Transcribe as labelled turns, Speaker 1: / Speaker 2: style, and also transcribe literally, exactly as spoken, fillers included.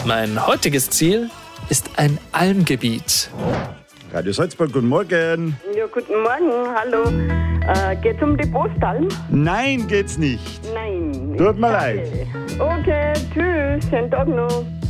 Speaker 1: Mein heutiges Ziel ist ein Almgebiet.
Speaker 2: Radio Salzburg, guten Morgen.
Speaker 3: Ja, guten Morgen, hallo. Äh, geht's um die Postalm?
Speaker 2: Nein, geht's nicht.
Speaker 3: Nein.
Speaker 2: Tut mir
Speaker 3: Schade.
Speaker 2: leid.
Speaker 3: Okay, tschüss, schönen Tag noch.